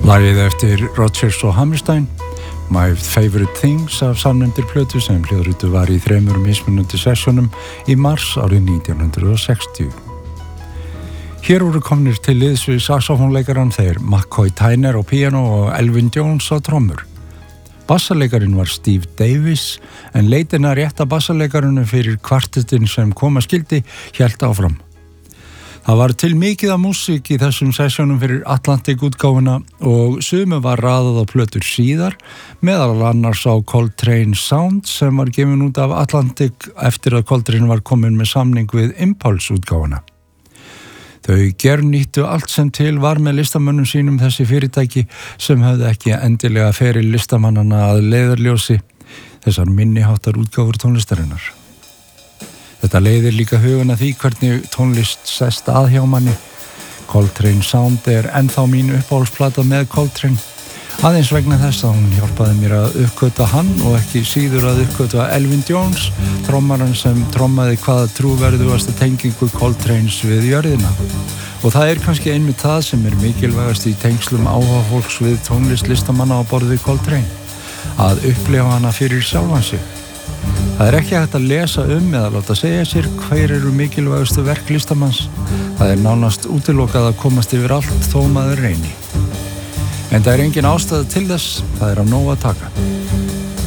Lagið eftir Rodgers og Hammerstein, My Favorite Things af samnefndir plötu sem hljóðrituð var í 3 mismunandi sessjónum í mars árið 1960. Hér voru komnir til liðs við saxofónleikarann þeir McCoy Tyner á píanó og Elvin Jones á trommur. Bassaleikarin var Steve Davis en leitin að rétta bassaleikarinnu fyrir kvartettinn sem koma skildi hélt áfram. Það var til mikið af músík í þessum sessjónum fyrir Atlantic-útgáfuna og sumu var raðað á plötur síðar, meðal annars á Coltrane Sound sem var gefin út af Atlantic eftir að Coltrane var komin með samning við Impulse-útgáfuna. Þau gjörnýttu allt sem til var með listamönnum sínum þessi fyrirtæki sem höfðu ekki endilega feril listamannana að leiðarljósi, þessar minniháttar útgáfur tónlistarinnar. Þetta leiðir líka hugan að því hvernig tónlist sest að hjá manni. Coltrane Sound ennþá mín uppáhaldsplata með Coltrane, aðeins vegna þess að hún hjálpaði mér að uppgötva hann og ekki síður að uppgötva Elvin Jones, trommaran sem trommaði hvaða trúverðugasta tengingu Coltranes við jörðina. Og það kannski einmitt það sem mikilvægast í tengslum áhuga fólks við tónlist listamanna á borð við Coltrane, að upplifa hana fyrir sjálfan sig. Það ekki hægt að lesa eða láta segja sér hver eru mikilvægustu verk listamanns. Það nánast útilokað að komast yfir allt þó maður reyni. En það engin ástæða til þess, það af nóg að taka.